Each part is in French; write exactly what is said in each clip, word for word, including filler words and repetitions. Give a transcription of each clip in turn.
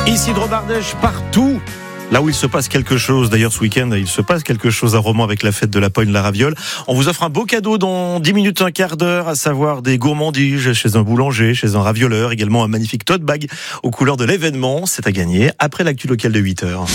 Ici de Romardèche, partout là où il se passe quelque chose. D'ailleurs, ce week-end, il se passe quelque chose à Romans avec la fête de la pogne, la raviole. On vous offre un beau cadeau dans dix minutes, un quart d'heure, à savoir des gourmandises chez un boulanger, chez un ravioleur, également un magnifique tote bag aux couleurs de l'événement. C'est à gagner après l'actu locale de huit heures.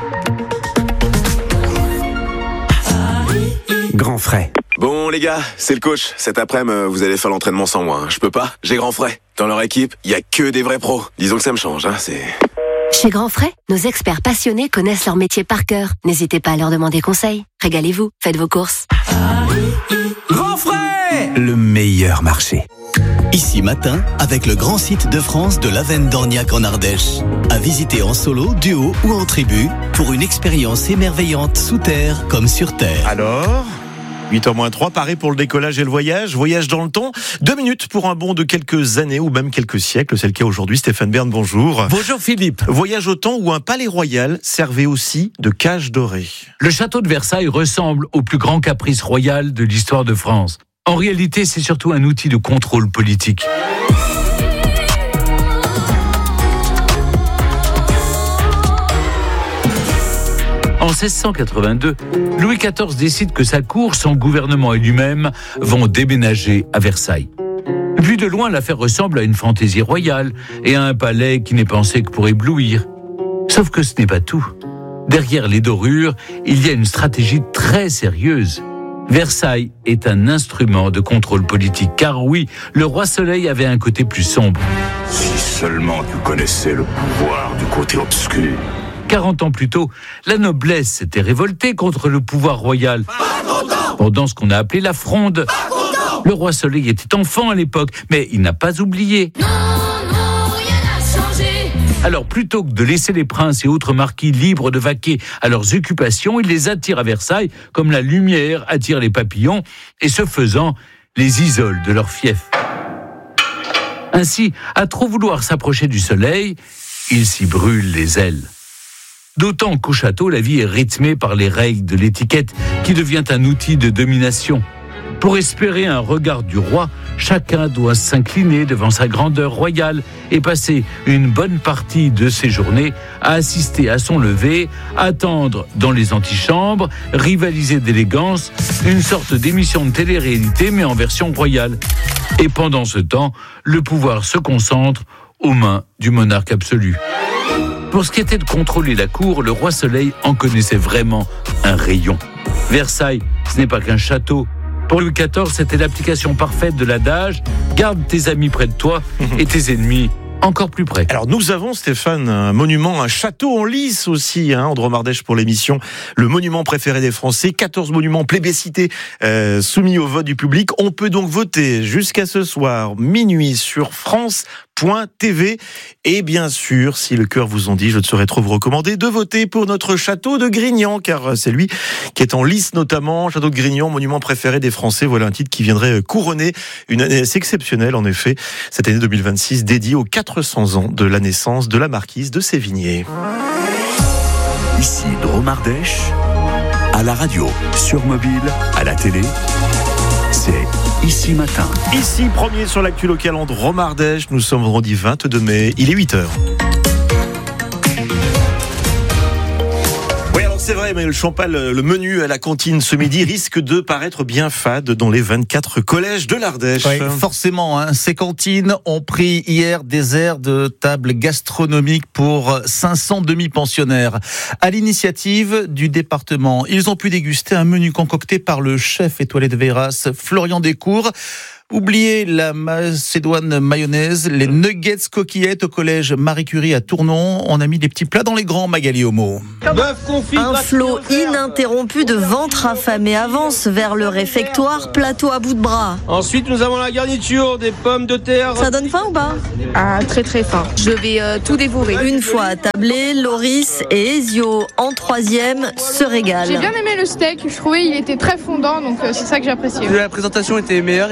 Grand frais. Bon les gars, c'est le coach. Cet après-midi, vous allez faire l'entraînement sans moi. Je peux pas, j'ai grand frais. Dans leur équipe, il y a que des vrais pros. Disons que ça me change, hein, c'est... Chez Grand Frais, nos experts passionnés connaissent leur métier par cœur. N'hésitez pas à leur demander conseil. Régalez-vous, faites vos courses. Grand frais, le meilleur marché. Ici matin, avec le grand site de France de l'Avenne d'Orniac en Ardèche. À visiter en solo, duo ou en tribu pour une expérience émerveillante sous terre comme sur terre. Alors, huit heures moins trois, paré pour le décollage et le voyage. Voyage dans le temps. Deux minutes pour un bond de quelques années ou même quelques siècles. C'est le cas aujourd'hui. Stéphane Bern, bonjour. Bonjour Philippe. Voyage au temps où un palais royal servait aussi de cage dorée. Le château de Versailles ressemble au plus grand caprice royal de l'histoire de France. En réalité, c'est surtout un outil de contrôle politique. En seize cent quatre-vingt-deux, Louis quatorze décide que sa cour, son gouvernement et lui-même vont déménager à Versailles. Vu de loin, l'affaire ressemble à une fantaisie royale et à un palais qui n'est pensé que pour éblouir. Sauf que ce n'est pas tout. Derrière les dorures, il y a une stratégie très sérieuse. Versailles est un instrument de contrôle politique, car oui, le roi Soleil avait un côté plus sombre. Si seulement tu connaissais le pouvoir du côté obscur. quarante ans plus tôt, la noblesse s'était révoltée contre le pouvoir royal. Pendant ce qu'on a appelé la Fronde. Le roi Soleil était enfant à l'époque, mais il n'a pas oublié. Non, non, rien n'a changé. Alors, plutôt que de laisser les princes et autres marquis libres de vaquer à leurs occupations, il les attire à Versailles, comme la lumière attire les papillons, et ce faisant, les isole de leur fief. Ainsi, à trop vouloir s'approcher du soleil, il s'y brûle les ailes. D'autant qu'au château, la vie est rythmée par les règles de l'étiquette qui devient un outil de domination. Pour espérer un regard du roi, chacun doit s'incliner devant sa grandeur royale et passer une bonne partie de ses journées à assister à son lever, attendre dans les antichambres, rivaliser d'élégance, une sorte d'émission de télé-réalité mais en version royale. Et pendant ce temps, le pouvoir se concentre aux mains du monarque absolu. Pour ce qui était de contrôler la cour, le roi Soleil en connaissait vraiment un rayon. Versailles, ce n'est pas qu'un château. Pour Louis quatorze, c'était l'application parfaite de l'adage « Garde tes amis près de toi et tes ennemis encore plus près ». Alors nous avons, Stéphane, un monument, un château en lice aussi, hein, en Romardèche pour l'émission. Le monument préféré des Français, quatorze monuments plébiscités euh, soumis au vote du public. On peut donc voter jusqu'à ce soir, minuit, sur France point T V. Et bien sûr, si le cœur vous en dit, je ne saurais trop vous recommander de voter pour notre château de Grignan, car c'est lui qui est en lice notamment. Château de Grignan, monument préféré des Français. Voilà un titre qui viendrait couronner une année assez exceptionnelle, en effet. Cette année deux mille vingt-six, dédiée aux quatre cents ans de la naissance de la marquise de Sévigné. Ici de Romardèche, à la radio, sur mobile, à la télé, c'est Ici Matin. Ici, premier sur l'actu locale en Romardèche. Nous sommes vendredi vingt-deux mai, il est huit heures. Oui, alors c'est vrai, mais le champagne, le menu à la cantine ce midi risque de paraître bien fade dans les vingt-quatre collèges de l'Ardèche. Oui, forcément, hein. Ces cantines ont pris hier des airs de table gastronomique pour cinq cents demi-pensionnaires. À l'initiative du département, ils ont pu déguster un menu concocté par le chef étoilé de Véras, Florian Descours. Oubliez la macédoine mayonnaise, les nuggets coquillettes au collège Marie Curie à Tournon. On a mis des petits plats dans les grands, Magali Homo. Un flot ininterrompu de ventre affamé avance vers le réfectoire, plateau à bout de bras. Ensuite, nous avons la garniture, des pommes de terre. Ça donne faim ou pas ? Ah, très très faim. Je vais euh, tout dévorer. Une fois attablés, Loris et Ezio, en troisième, se régalent. J'ai bien aimé le steak, je trouvais il était très fondant, donc euh, c'est ça que j'appréciais. La présentation était meilleure et c'était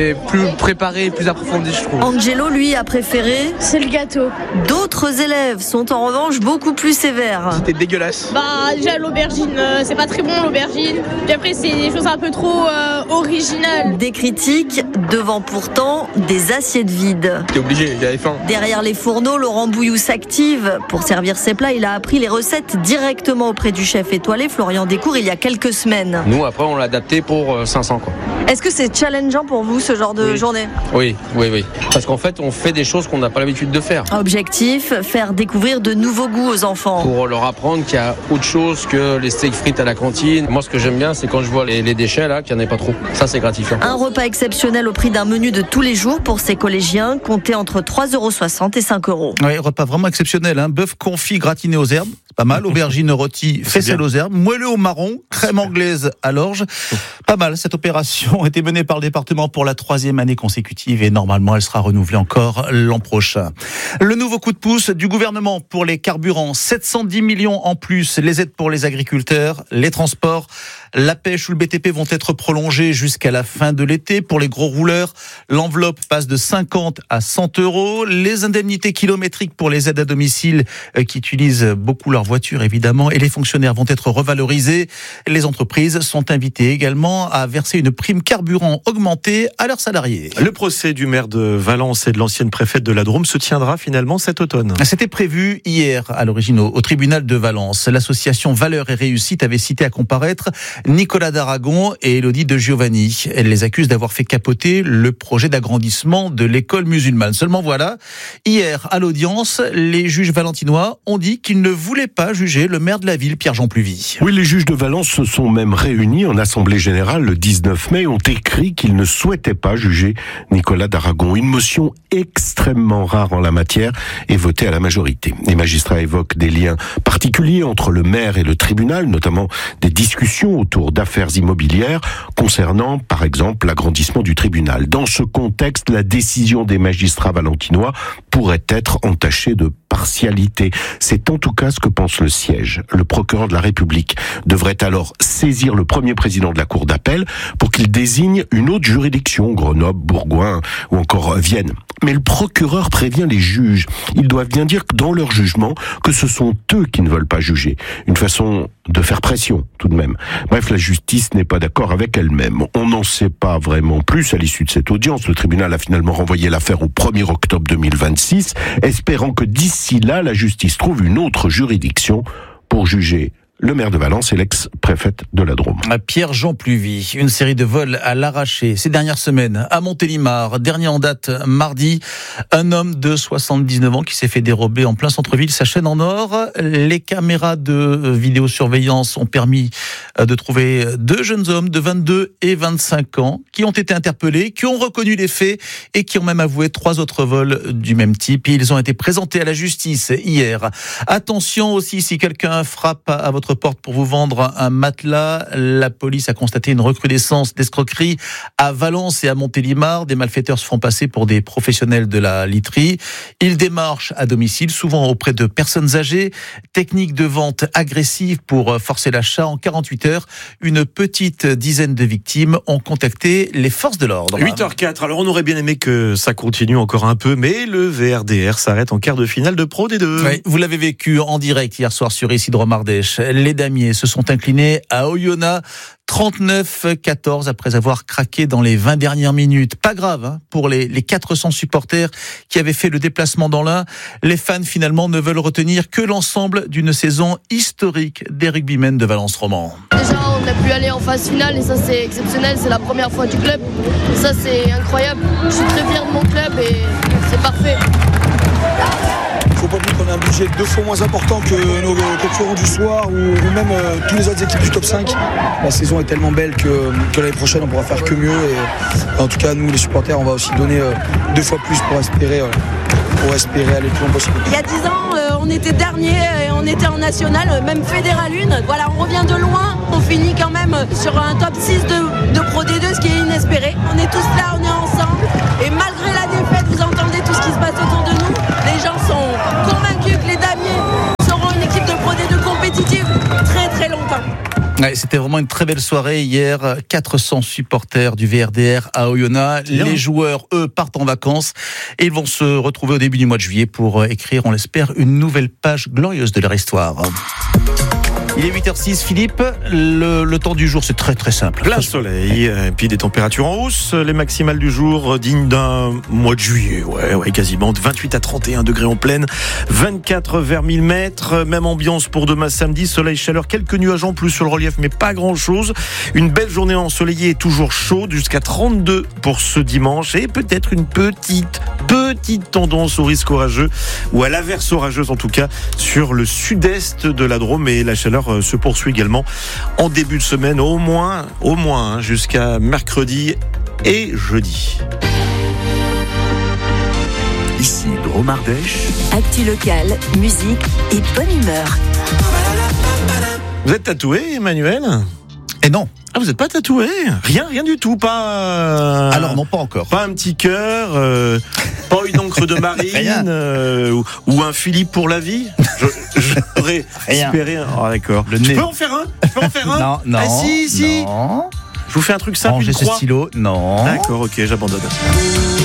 c'est plus préparé, plus approfondi, je trouve. Angelo, lui, a préféré... C'est le gâteau. D'autres élèves sont en revanche beaucoup plus sévères. C'était dégueulasse. Bah déjà l'aubergine, euh, c'est pas très bon l'aubergine. Puis après c'est des choses un peu trop euh, originales. Des critiques devant pourtant des assiettes vides. T'es obligé, j'avais faim. Derrière les fourneaux, Laurent Bouillou s'active. Pour servir ses plats, il a appris les recettes directement auprès du chef étoilé Florian Descours il y a quelques semaines. Nous après on l'a adapté pour cinq cents quoi. Est-ce que c'est challengeant pour vous ce genre de oui. journée ? Oui, oui, oui. Parce qu'en fait on fait des choses qu'on n'a pas l'habitude de faire. Objectif, faire découvrir de nouveaux goûts aux enfants. Pour leur apprendre qu'il y a autre chose que les steaks frites à la cantine. Moi ce que j'aime bien c'est quand je vois les, les déchets là, qu'il n'y en ait pas trop. Ça c'est gratifiant. Un repas exceptionnel au prix d'un menu de tous les jours pour ces collégiens, compté entre trois euros soixante et cinq euros. Oui, repas vraiment exceptionnel. Hein. Bœuf confit gratiné aux herbes, c'est pas mal. Aubergine rôtie, faisselle aux herbes, moelleux au marron, crème anglaise à l'orge. Pas mal. Cette opération a été menée par le département pour la troisième année consécutive et normalement elle sera renouvelée encore l'an prochain. Le nouveau coup de pouce du gouvernement pour les carburants, sept cent dix millions en plus, les aides pour les agriculteurs, les transports, la pêche ou le B T P vont être prolongés jusqu'à la fin de l'été. Pour les gros rouleurs, l'enveloppe passe de cinquante à cent euros. Les indemnités kilométriques pour les aides à domicile qui utilisent beaucoup leur voiture évidemment et les fonctionnaires vont être revalorisés. Les entreprises sont invitées également à verser une prime carburant augmentée à leurs salariés. Le procès du maire de Valence et de l'ancienne préfète de la Drôme se tiendra finalement cet automne. C'était prévu hier à l'origine au, au tribunal de Valence. L'association Valeurs et Réussite avait cité à comparaître Nicolas d'Aragon et Élodie de Giovanni. Elle les accuse d'avoir fait capoter le projet d'agrandissement de l'école musulmane. Seulement voilà, hier à l'audience, les juges valentinois ont dit qu'ils ne voulaient pas juger le maire de la ville, Pierre-Jean Pluvy. Oui, les juges de Valence se sont même réunis en assemblée générale le dix-neuf mai et ont écrit qu'ils ne souhaitaient pas juger Nicolas d'Aragon. Une motion extrêmement rare en la matière est votée à la majorité. Les magistrats évoquent des liens particuliers entre le maire et le tribunal, notamment des discussions autour d'affaires immobilières concernant, par exemple, l'agrandissement du tribunal. Dans ce contexte, la décision des magistrats valentinois pourrait être entachée de partialité. C'est en tout cas ce que pense le siège. Le procureur de la République devrait alors saisir le premier président de la cour d'appel pour qu'il désigne une autre juridiction, Grenoble, Bourgoin ou encore Vienne. Mais le procureur prévient les juges. Ils doivent bien dire que dans leur jugement, que ce sont eux qui ne veulent pas juger. Une façon de faire pression, tout de même. Bref, la justice n'est pas d'accord avec elle-même. On n'en sait pas vraiment plus à l'issue de cette audience. Le tribunal a finalement renvoyé l'affaire au premier octobre deux mille vingt-six, espérant que d'ici là, la justice trouve une autre juridiction pour juger le maire de Valence et l'ex-préfète de la Drôme. Pierre-Jean Pluvy, une série de vols à l'arraché ces dernières semaines à Montélimar. Dernier en date, mardi, un homme de soixante-dix-neuf ans qui s'est fait dérober en plein centre-ville sa chaîne en or. Les caméras de vidéosurveillance ont permis de trouver deux jeunes hommes de vingt-deux et vingt-cinq ans qui ont été interpellés, qui ont reconnu les faits et qui ont même avoué trois autres vols du même type. Ils ont été présentés à la justice hier. Attention aussi, si quelqu'un frappe à votre porte pour vous vendre un matelas. La police a constaté une recrudescence d'escroquerie à Valence et à Montélimar. Des malfaiteurs se font passer pour des professionnels de la literie. Ils démarchent à domicile, souvent auprès de personnes âgées. Technique de vente agressive pour forcer l'achat. En quarante-huit heures, une petite dizaine de victimes ont contacté les forces de l'ordre. huit heures quatre. Alors on aurait bien aimé que ça continue encore un peu, mais le V R D R s'arrête en quart de finale de Pro D deux. Oui, vous l'avez vécu en direct hier soir sur Isidro Mardèche. Les Damiers se sont inclinés à Oyonnax trente-neuf quatorze après avoir craqué dans les vingt dernières minutes. Pas grave hein, pour les, les quatre cents supporters qui avaient fait le déplacement dans l'Ain. Les fans finalement ne veulent retenir que l'ensemble d'une saison historique des rugbymen de Valence Roman. Déjà on a pu aller en phase finale et ça c'est exceptionnel, c'est la première fois du club. Et ça c'est incroyable. Je suis très fier de mon club et c'est parfait. Il ne faut pas oublier qu'on a un budget deux fois moins important que nos concurrents du soir ou, ou même euh, tous les autres équipes du top cinq. La saison est tellement belle que, que l'année prochaine on pourra faire que mieux. Et, en tout cas, nous les supporters, on va aussi donner euh, deux fois plus pour espérer, euh, pour espérer aller le plus loin possible. Il y a dix ans, euh, on était dernier et on était en national, même fédéral une. Voilà, on revient de loin. On finit quand même sur un top six de, de Pro D deux, ce qui est inespéré. On est tous là, on est ensemble. Et malgré la défaite, vous entendez tout ce qui se passe autour de nous. Les gens sont convaincus que les Damiers seront une équipe de Pro D deux compétitive très très longtemps. Ouais, c'était vraiment une très belle soirée hier. quatre cents supporters du V R D R à Oyonnax. Les joueurs, eux, partent en vacances et ils vont se retrouver au début du mois de juillet pour écrire, on l'espère, une nouvelle page glorieuse de leur histoire. Il est huit heures six, Philippe. Le, le temps du jour, c'est très très simple. Plein soleil, et puis des températures en hausse. Les maximales du jour dignes d'un mois de juillet. Ouais, ouais, quasiment. De vingt-huit à trente et un degrés en pleine. vingt-quatre vers mille mètres. Même ambiance pour demain samedi. Soleil, chaleur, quelques nuages en plus sur le relief, mais pas grand chose. Une belle journée ensoleillée et toujours chaude. Jusqu'à trente-deux pour ce dimanche. Et peut-être une petite, petite tendance au risque orageux, ou à l'averse orageuse en tout cas, sur le sud-est de la Drôme. Et la chaleur se poursuit également en début de semaine, au moins, au moins hein, jusqu'à mercredi et jeudi. Ici Drôme Ardèche. Actu locale, musique et bonne humeur. Vous êtes tatoué, Emmanuel ? Et non. Ah, vous n'êtes pas tatoué ? Rien, rien du tout, pas... Alors non, pas encore. Pas un petit cœur, euh, pas une encre de marine, euh, ou, ou un Philippe pour la vie. Je, j'aurais Rien. espéré... Un... Oh, d'accord. Le Je nez. peux en faire un ? Je peux en faire un ? Non, non. Ah si, si. Non. Je vous fais un truc simple, Rangez une ce croix. stylo. Non. D'accord, ok, j'abandonne.